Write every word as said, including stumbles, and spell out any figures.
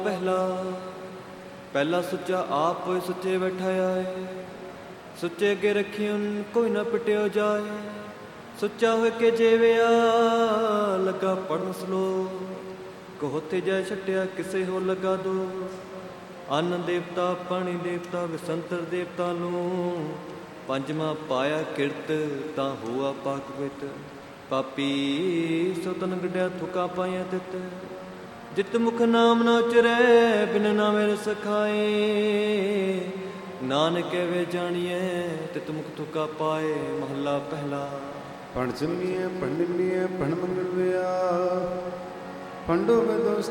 ਪਹਿਲਾ ਪਹਿਲਾ ਸੁੱਚਾ ਆਪ ਹੋਏ ਸੁੱਚੇ ਬੈਠਾ ਆਏ, ਸੁੱਚੇ ਅੱਗੇ ਰੱਖੀਉਨ ਕੋਈ ਨਾ ਪਿਟਿਓ ਜਾਏ। ਸੁੱਚਾ ਹੋਏ ਕੇ ਜੇਵਿਆ ਲੱਗਾ ਪੜਨ ਸਲੋਕ, ਕੋਹਤੇ ਜੈ ਛੱਟਿਆ ਕਿਸੇ ਹੋ ਲੱਗਾ ਦੋ। ਅੰਨ ਦੇਵਤਾ ਪਾਣੀ ਦੇਵਤਾ ਵਿਸੰਤਰ ਦੇਵਤਾ ਨੂੰ, ਪੰਜਵਾਂ ਪਾਇਆ ਕਿਰਤ ਤਾਂ ਹੋਆ ਪਾਕ ਪਿਤ। ਪਾਪੀ ਸੋ ਤਨ ਗੱਡਿਆ ਥੁਕਾ ਪਾਈਆਂ ਤਿਤ, ਜਿਤ ਮੁਖ ਨਾਮ ਨਾ ਉਚਰੈ ਬਿਨ ਨਾਮੇ ਰਸ ਖਾਏ। ਨਾਨਕ ਵੇ ਜਾਣੀਐ ਤਿਤ ਮੁਖ ਥੁਕਾ ਪਾਏ। ਮਹੱਲਾ ਪਹਿਲਾ। ਪਣ ਚੰਮੀਐ ਪਣ ਨਿੰਮੀਐ ਪਣ ਮੰਗਲ ਵਿਆ, ਪੰਡੋ ਵੇ ਦੋਸ